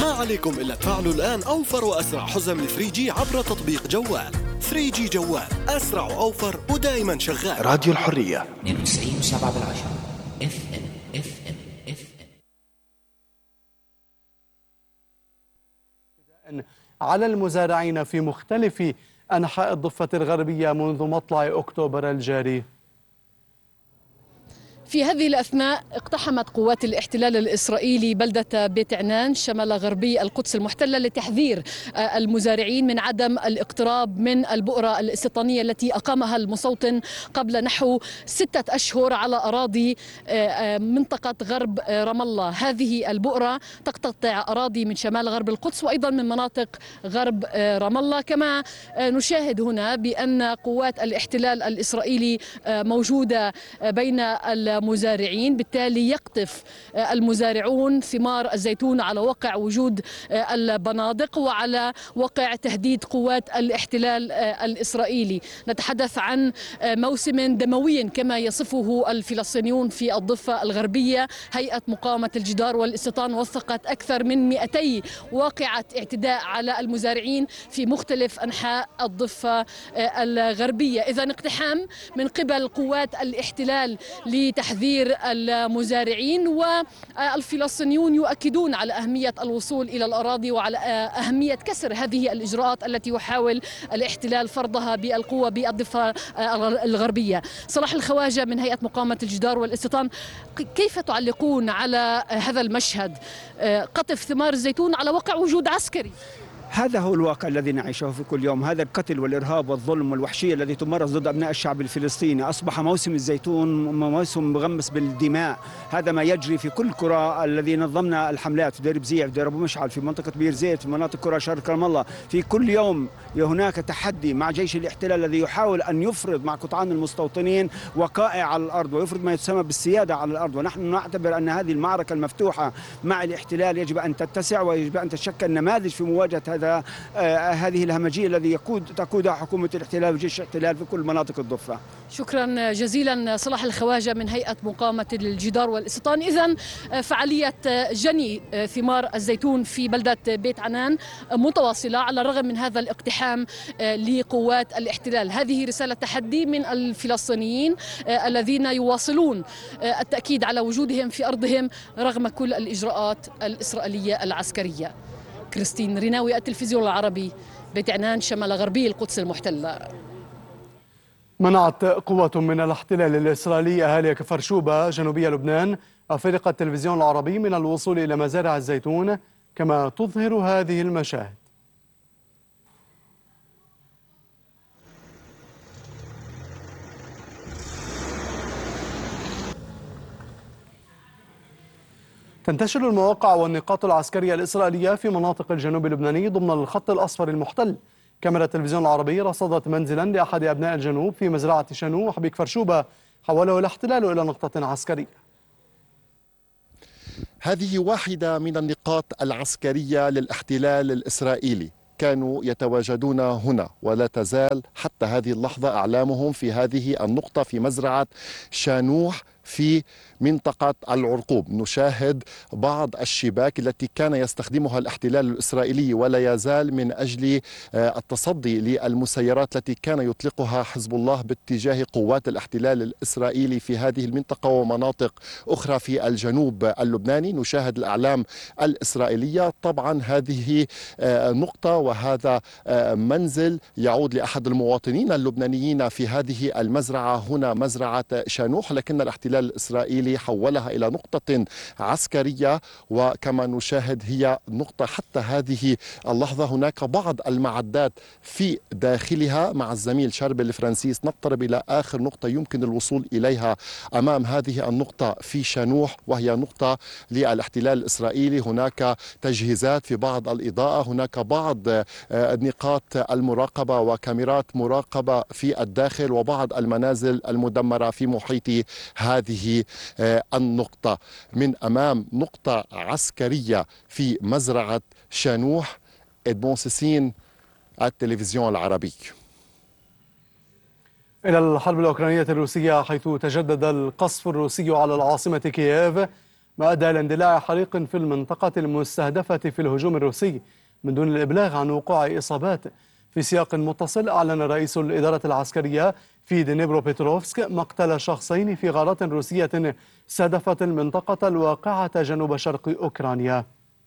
ما عليكم إلا تفعلوا الآن أوفر وأسرع حزم ل 3G عبر تطبيق جوال. 3G جوال، أسرع وأوفر ودائما شغال. راديو الحرية 92.7 FM. على المزارعين في مختلف أنحاء الضفة الغربية منذ مطلع أكتوبر الجاري. في هذه الأثناء اقتحمت قوات الاحتلال الإسرائيلي بلدة بيت عنان شمال غربي القدس المحتلة لتحذير المزارعين من عدم الاقتراب من البؤرة الاستيطانية التي أقامها المستوطن قبل نحو 6 أشهر على أراضي منطقة غرب رام الله. هذه البؤرة تقتطع أراضي من شمال غرب القدس وأيضا من مناطق غرب رام الله. كما نشاهد هنا بأن قوات الاحتلال الإسرائيلي موجودة بين المزارعين، بالتالي يقطف المزارعون ثمار الزيتون على وقع وجود البنادق وعلى وقع تهديد قوات الاحتلال الإسرائيلي. نتحدث عن موسم دموي كما يصفه الفلسطينيون في الضفة الغربية. هيئة مقاومة الجدار والاستيطان وثقت أكثر من 200 واقعة اعتداء على المزارعين في مختلف أنحاء الضفة الغربية. إذن اقتحام من قبل قوات الاحتلال لتحذير المزارعين، والفلسطينيون يؤكدون على أهمية الوصول إلى الأراضي وعلى أهمية كسر هذه الإجراءات التي يحاول الاحتلال فرضها بالقوة بالضفة الغربية. صلاح الخواجة من هيئة مقاومة الجدار والاستيطان، كيف تعلقون على هذا المشهد، قطف ثمار الزيتون على وقع وجود عسكري؟ هذا هو الواقع الذي نعيشه في كل يوم. هذا القتل والإرهاب والظلم والوحشية الذي تمارس ضد أبناء الشعب الفلسطيني. أصبح موسم الزيتون موسم مغمس بالدماء. هذا ما يجري في كل قرى الذي نظمنا الحملات في دير بزيع، في دير أبو مشعل، في منطقة بير زيت، في مناطق قرى شرق رام الله. في كل يوم هناك تحدي مع جيش الاحتلال الذي يحاول أن يفرض مع قطعان المستوطنين وقائع على الأرض ويفرض ما يسمى بالسيادة على الأرض. ونحن نعتبر أن هذه المعركة المفتوحة مع الاحتلال يجب أن تتسع ويجب أن تشكل نماذج في مواجهة هذه الهمجية الذي تقودها حكومة الاحتلال وجيش الاحتلال في كل مناطق الضفة. شكرا جزيلا صلاح الخواجة من هيئة مقاومة الجدار والاستيطان. إذن فعالية جني ثمار الزيتون في بلدة بيت عنان متواصلة على الرغم من هذا الاقتحام لقوات الاحتلال. هذه رسالة تحدي من الفلسطينيين الذين يواصلون التأكيد على وجودهم في أرضهم رغم كل الإجراءات الإسرائيلية العسكرية. كريستين ريناوي، التلفزيون العربي، بيت عنان شمال غربي القدس المحتلة. منعت قوة من الاحتلال الإسرائيلي أهالي كفر شوبة جنوبي لبنان أفريقيا التلفزيون العربي من الوصول إلى مزارع الزيتون كما تظهر هذه المشاهد. تنتشر المواقع والنقاط العسكرية الإسرائيلية في مناطق الجنوب اللبناني ضمن الخط الأصفر المحتل. كاميرا التلفزيون العربي رصدت منزلا لأحد أبناء الجنوب في مزرعة شنوح بكفر شوبة حوله الاحتلال إلى نقطة عسكرية. هذه واحدة من النقاط العسكرية للاحتلال الإسرائيلي. كانوا يتواجدون هنا ولا تزال حتى هذه اللحظة أعلامهم في هذه النقطة في مزرعة شانوح في منطقة العرقوب. نشاهد بعض الشباك التي كان يستخدمها الاحتلال الإسرائيلي ولا يزال من أجل التصدي للمسيرات التي كان يطلقها حزب الله باتجاه قوات الاحتلال الإسرائيلي في هذه المنطقة ومناطق أخرى في الجنوب اللبناني. نشاهد الأعلام الإسرائيلية. طبعا هذه نقطة وهذا منزل يعود لأحد المواطنين اللبنانيين في هذه المزرعة هنا مزرعة شانوح، لكن الاحتلال الإسرائيلي حولها إلى نقطة عسكرية. وكما نشاهد هي نقطة حتى هذه اللحظة هناك بعض المعدات في داخلها. مع الزميل شاربل فرانسيس نقترب إلى آخر نقطة يمكن الوصول إليها أمام هذه النقطة في شانوح وهي نقطة للاحتلال الإسرائيلي. هناك تجهيزات في بعض الإضاءة، هناك بعض نقاط المراقبة وكاميرات مراقبة في الداخل وبعض المنازل المدمرة في محيط هذه النقطة. من أمام نقطة عسكرية في مزرعة شانوح. إدمون سيسين، التلفزيون العربي. إلى الحرب الأوكرانية الروسية حيث تجدد القصف الروسي على العاصمة كييف ما أدى إلى اندلاع حريق في المنطقة المستهدفة في الهجوم الروسي من دون الإبلاغ عن وقوع إصابات. في سياق متصل أعلن رئيس الإدارة العسكرية في دنيبروبيتروفسك مقتل شخصين في غارات روسية استهدفت المنطقة الواقعة جنوب شرق أوكرانيا.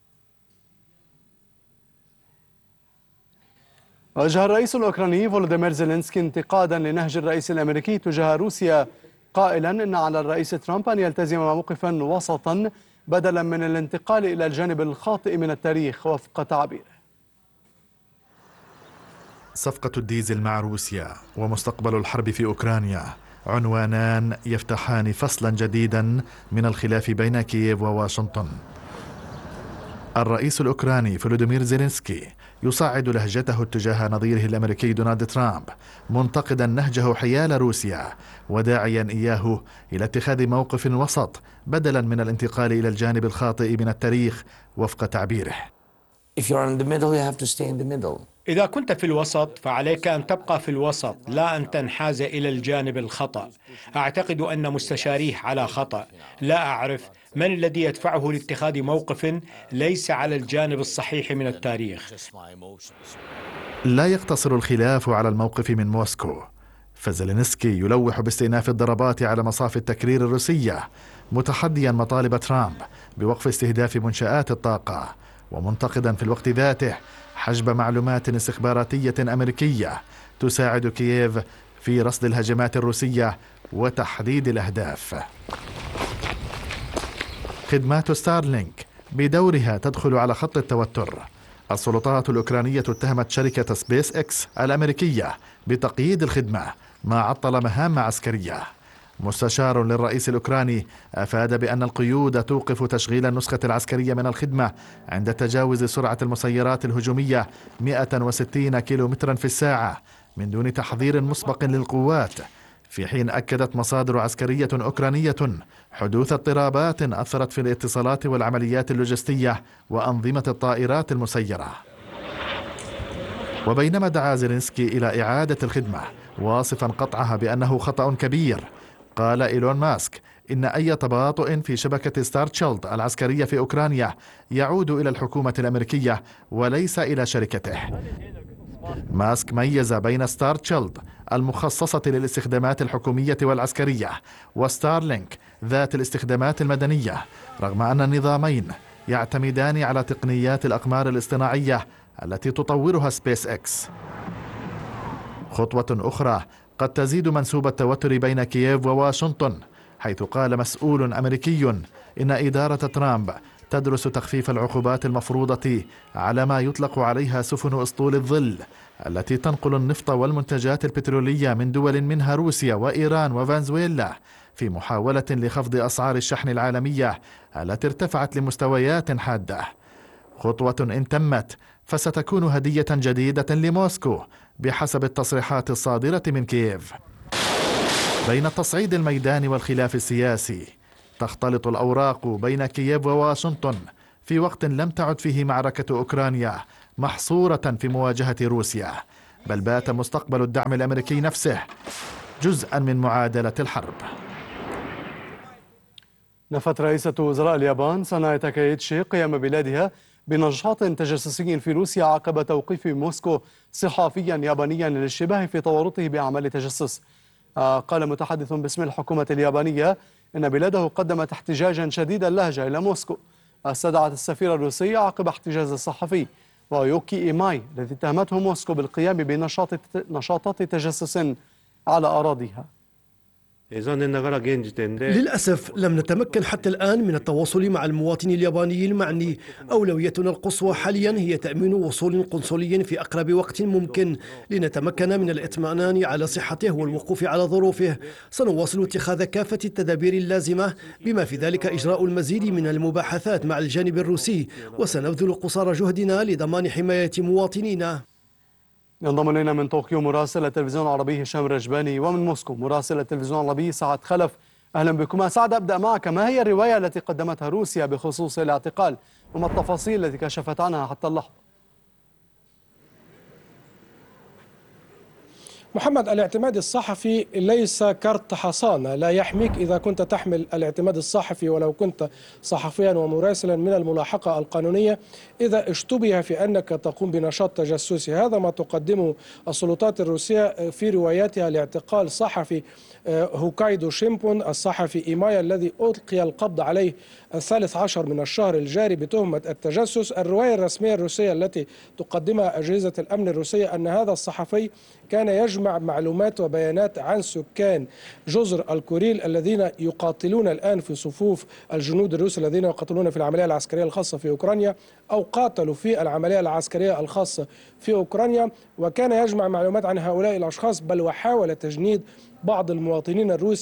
وجه الرئيس الأوكراني فولوديمير زيلينسكي انتقادا لنهج الرئيس الأمريكي تجاه روسيا قائلا إن على الرئيس ترامب أن يلتزم موقفا وسطا بدلا من الانتقال إلى الجانب الخاطئ من التاريخ وفق تعبيره. صفقة الديزل مع روسيا ومستقبل الحرب في أوكرانيا عنوانان يفتحان فصلا جديدا من الخلاف بين كييف وواشنطن. الرئيس الأوكراني فولوديمير زيلينسكي يصعد لهجته تجاه نظيره الأمريكي دونالد ترامب منتقدا نهجه حيال روسيا وداعيا إياه إلى اتخاذ موقف وسط بدلا من الانتقال إلى الجانب الخاطئ من التاريخ وفق تعبيره. إذا كنت في الوسط فعليك أن تبقى في الوسط لا أن تنحاز إلى الجانب الخطأ. أعتقد أن مستشاريه على خطأ. لا أعرف من الذي يدفعه لاتخاذ موقف ليس على الجانب الصحيح من التاريخ. لا يقتصر الخلاف على الموقف من موسكو، فزيلينسكي يلوح باستئناف الضربات على مصاف التكرير الروسية متحديا مطالب ترامب بوقف استهداف منشآت الطاقة، ومنتقدا في الوقت ذاته حجب معلومات استخباراتية أمريكية تساعد كييف في رصد الهجمات الروسية وتحديد الأهداف. خدمات ستارلينك بدورها تدخل على خط التوتر. السلطات الأوكرانية اتهمت شركة سبيس إكس الأمريكية بتقييد الخدمة ما عطل مهام عسكرية. مستشار للرئيس الأوكراني أفاد بأن القيود توقف تشغيل النسخة العسكرية من الخدمة عند تجاوز سرعة المسيرات الهجومية 160 كيلومترا في الساعة من دون تحذير مسبق للقوات، في حين أكدت مصادر عسكرية أوكرانية حدوث اضطرابات أثرت في الاتصالات والعمليات اللوجستية وأنظمة الطائرات المسيرة. وبينما دعا زيلينسكي إلى إعادة الخدمة واصفا قطعها بأنه خطأ كبير، قال إيلون ماسك إن أي تباطؤ في شبكة ستارتشيلد العسكرية في أوكرانيا يعود إلى الحكومة الأمريكية وليس إلى شركته. ماسك ميز بين ستارتشيلد المخصصة للاستخدامات الحكومية والعسكرية وستارلينك ذات الاستخدامات المدنية، رغم أن النظامين يعتمدان على تقنيات الأقمار الاصطناعية التي تطورها سبيس إكس. خطوة أخرى قد تزيد منسوب التوتر بين كييف وواشنطن، حيث قال مسؤول أمريكي إن إدارة ترامب تدرس تخفيف العقوبات المفروضة على ما يطلق عليها سفن أسطول الظل التي تنقل النفط والمنتجات البترولية من دول منها روسيا وإيران وفنزويلا، في محاولة لخفض أسعار الشحن العالمية التي ارتفعت لمستويات حادة. خطوة إن تمت فستكون هدية جديدة لموسكو بحسب التصريحات الصادرة من كييف. بين التصعيد الميداني والخلاف السياسي تختلط الأوراق بين كييف وواشنطن في وقت لم تعد فيه معركة أوكرانيا محصورة في مواجهة روسيا، بل بات مستقبل الدعم الأمريكي نفسه جزءا من معادلة الحرب. نفت رئيسة وزراء اليابان ساناي تاكايتشي قيام بلادها بنشاط تجسسي في روسيا عقب توقيف موسكو صحفيا يابانيا للاشتباه في تورطه بأعمال التجسس. قال متحدث باسم الحكومة اليابانية إن بلاده قدمت احتجاجا شديد اللهجة إلى موسكو. استدعت السفير الروسي عقب احتجاز الصحفي ويوكي إيماي الذي اتهمته موسكو بالقيام بنشاطات تجسس على أراضيها. للأسف لم نتمكن حتى الآن من التواصل مع المواطن الياباني المعني. أولويتنا القصوى حاليا هي تأمين وصول قنصلي في أقرب وقت ممكن لنتمكن من الاطمئنان على صحته والوقوف على ظروفه. سنواصل اتخاذ كافة التدابير اللازمة بما في ذلك إجراء المزيد من المباحثات مع الجانب الروسي، وسنبذل قصارى جهدنا لضمان حماية مواطنينا. ينضم إلينا من طوكيو مراسل التلفزيون العربي هشام رجباني، ومن موسكو مراسل التلفزيون العربي سعد خلف. أهلا بكما. سعد، أبدأ معك، ما هي الرواية التي قدمتها روسيا بخصوص الاعتقال وما التفاصيل التي كشفت عنها حتى اللحظة؟ محمد، الاعتماد الصحفي ليس كرت حصانة، لا يحميك إذا كنت تحمل الاعتماد الصحفي ولو كنت صحفيا ومراسلا من الملاحقة القانونية إذا اشتبه في أنك تقوم بنشاط تجسسي. هذا ما تقدمه السلطات الروسية في رواياتها لاعتقال صحفي هوكايدو شينبون، الصحفي إيماي الذي ألقي القبض عليه 13 من الشهر الجاري بتهمة التجسس. الرواية الرسمية الروسية التي تقدمها أجهزة الأمن الروسية أن هذا الصحفي كان يجمع معلومات وبيانات عن سكان جزر الكوريل الذين يقاتلون الآن في صفوف الجنود الروس الذين يقاتلون في العملية العسكرية الخاصة في أوكرانيا أو قاتلوا في العملية العسكرية الخاصة في أوكرانيا، وكان يجمع معلومات عن هؤلاء الأشخاص، بل وحاول تجنيد بعض المواطنين الروس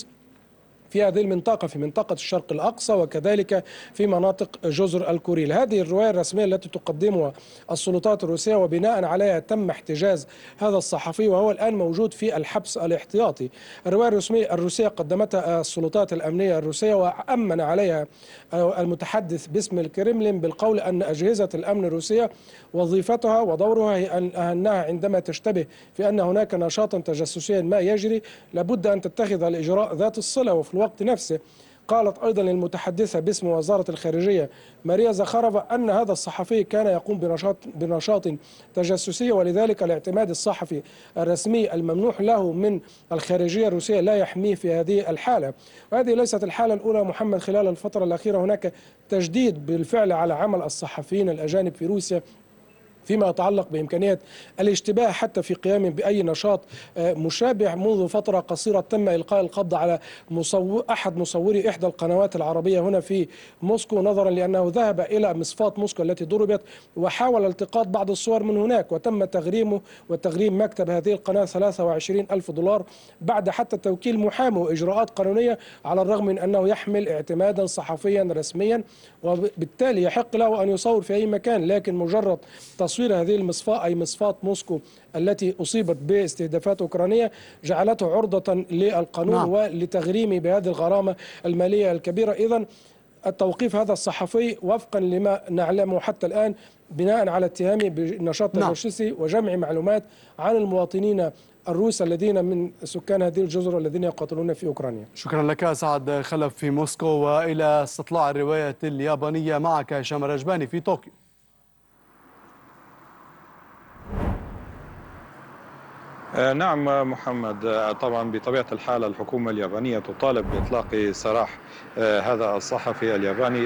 في هذه المنطقة، في منطقة الشرق الأقصى وكذلك في مناطق جزر الكوريل. هذه الرواية الرسمية التي تقدمها السلطات الروسية، وبناء عليها تم احتجاز هذا الصحفي وهو الآن موجود في الحبس الاحتياطي. الرواية الروسية قدمتها السلطات الأمنية الروسية وأمن عليها المتحدث باسم الكرملين بالقول أن أجهزة الأمن الروسية وظيفتها ودورها هي أنها عندما تشتبه في أن هناك نشاطا تجسسيا ما يجري لابد أن تتخذ الإجراء ذات الصلة. وفي الوقت نفسه قالت أيضا المتحدثة باسم وزارة الخارجية ماريا زخارفا أن هذا الصحفي كان يقوم بنشاط تجسسي، ولذلك الاعتماد الصحفي الرسمي الممنوح له من الخارجية الروسية لا يحميه في هذه الحالة. وهذه ليست الحالة الأولى محمد. خلال الفترة الأخيرة هناك تجديد بالفعل على عمل الصحفيين الأجانب في روسيا فيما يتعلق بإمكانية الاشتباه حتى في قيام بأي نشاط مشابه. منذ فترة قصيرة تم إلقاء القبض على أحد مصوري إحدى القنوات العربية هنا في موسكو، نظرا لأنه ذهب إلى مصفاة موسكو التي ضربت وحاول التقاط بعض الصور من هناك، وتم تغريمه وتغريم مكتب هذه القناة 23,000 دولار بعد حتى توكيل محامي وإجراءات قانونية، على الرغم من أنه يحمل اعتمادا صحفيا رسميا وبالتالي يحق له أن يصور في أي مكان. لكن مجرد تصوير هذه المصفاة أي مصفاة موسكو التي أصيبت باستهدافات أوكرانية جعلته عرضة للقانون ولتغريمه بهذه الغرامة المالية الكبيرة. إذن التوقيف هذا الصحفي وفقا لما نعلمه حتى الآن بناء على اتهامه بنشاط تجسسي وجمع معلومات عن المواطنين الروس الذين من سكان هذه الجزر الذين يقاتلون في أوكرانيا. شكرا لك سعد خلف في موسكو. وإلى استطلاع الرواية اليابانية معك هشام رجباني في طوكيو. نعم محمد، طبعا بطبيعة الحال الحكومة اليابانية تطالب بإطلاق سراح هذا الصحفي الياباني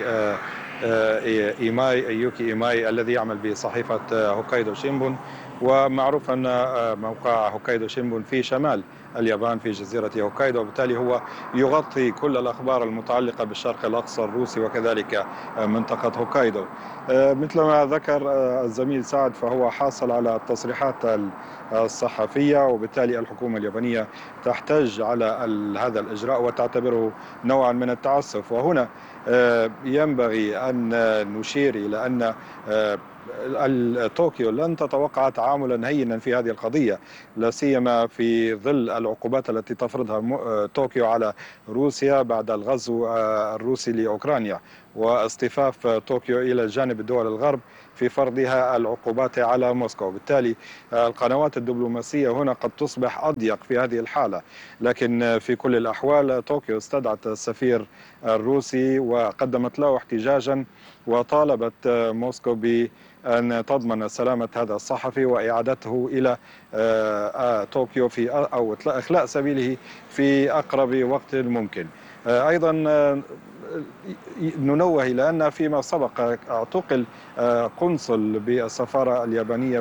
يوكي إيماي الذي يعمل بصحيفة هوكايدو شينبون، ومعروف أن موقع هوكايدو شينبون في شمال اليابان في جزيرة هوكايدو، وبالتالي هو يغطي كل الأخبار المتعلقة بالشرق الأقصى الروسي وكذلك منطقة هوكايدو. مثل ما ذكر الزميل سعد فهو حاصل على التصريحات الصحفية، وبالتالي الحكومة اليابانية تحتج على هذا الإجراء وتعتبره نوعا من التعسف. وهنا ينبغي أن نشير إلى أن طوكيو لن تتوقع تعاملا هينا في هذه القضية، لا سيما في ظل العقوبات التي تفرضها طوكيو على روسيا بعد الغزو الروسي لأوكرانيا واصطفاف طوكيو إلى جانب دول الغرب في فرضها العقوبات على موسكو. وبالتالي القنوات الدبلوماسية هنا قد تصبح أضيق في هذه الحالة. لكن في كل الأحوال طوكيو استدعت السفير الروسي وقدمت له احتجاجا وطالبت موسكو بأن تضمن سلامة هذا الصحفي وإعادته إلى طوكيو أو إخلاء سبيله في أقرب وقت ممكن. أيضا ننوه إلى أن فيما سبق اعتقل قنصل بالسفارة اليابانية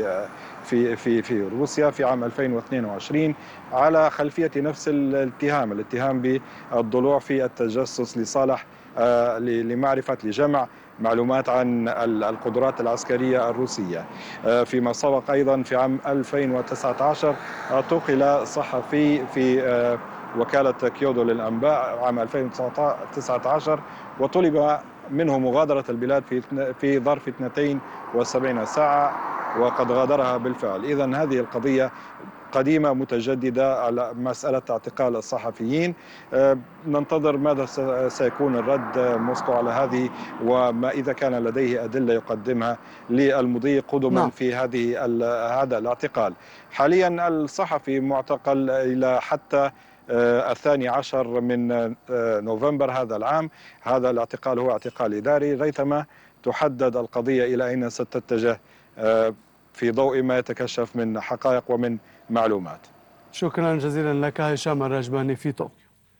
في روسيا في عام 2022 على خلفية نفس الاتهام بالضلوع في التجسس لصالح لجمع معلومات عن القدرات العسكرية الروسية. فيما سبق أيضا في عام 2019 اعتقل صحفي في وكالة كيودو للأنباء عام 2019 وطلب منه مغادرة البلاد في ظرف 72 ساعة وقد غادرها بالفعل. إذن هذه القضية قديمة متجددة على مسألة اعتقال الصحفيين. ننتظر ماذا سيكون الرد موسكو على هذه، وما إذا كان لديه أدلة يقدمها للمضي قدما في هذا الاعتقال. حاليا الصحفي معتقل إلى حتى 12 من نوفمبر هذا العام. هذا الاعتقال هو اعتقال إداري ريثما تحدد القضية إلى أين ستتجه في ضوء ما يتكشف من حقائق ومن معلومات. شكرا جزيلا لك هشام الرجباني في طوكيو.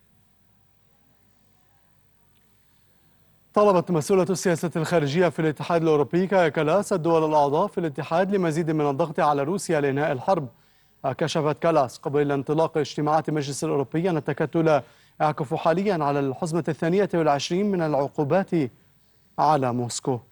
طلبت مسؤولة السياسة الخارجية في الاتحاد الأوروبي كايا كالاس الدول الأعضاء في الاتحاد لمزيد من الضغط على روسيا لإنهاء الحرب. كشفت كالاس قبل انطلاق اجتماعات المجلس الأوروبي أن التكتل يعكف حاليا على الحزمة 22 من العقوبات على موسكو.